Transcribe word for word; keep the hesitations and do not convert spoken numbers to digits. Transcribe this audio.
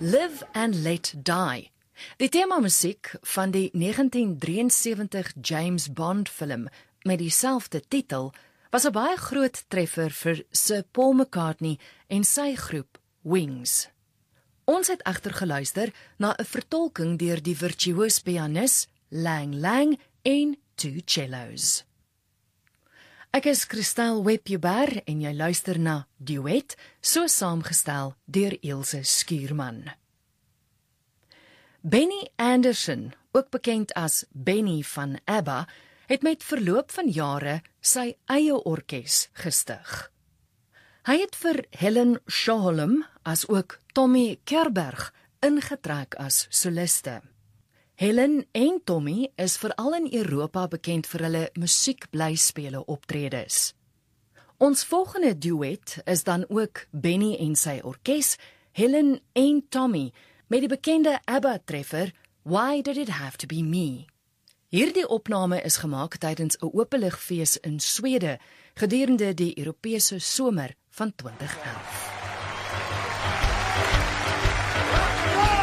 Live and Let Die. Die tema musiek van die negentien drieënsewentig James Bond film met dieselfde titel was 'n baie groot treffer vir Sir Paul McCartney en sy groep Wings. Ons het egter geluister na 'n vertolking deur die virtuoos pianis Lang Lang en two cellos. Ek is Christel Webjuber en jy luister na Duet, so saamgestel deur Ilse Skuurman. Benny Andersson, ook bekend as Benny van ABBA, het met verloop van jare sy eie orkes gestig. Hy het vir Helen Sjöholm as ook Tommy Kerberg ingetrek as soliste. Helen en Tommy is veral in Europa bekend vir hulle musiekblyspele optredes. Ons volgende duet is dan ook Benny en sy orkes, Helen en Tommy, met die bekende ABBA-treffer Why Did It Have To Be Me? Hierdie opname is gemaak tydens 'n openligfees in Swede gedurende die Europese somer van twintig elf.